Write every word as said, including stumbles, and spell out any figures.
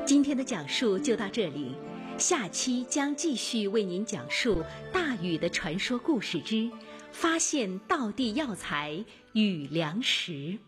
今天的讲述就到这里，下期将继续为您讲述大禹的传说故事之发现道地药材与粮食。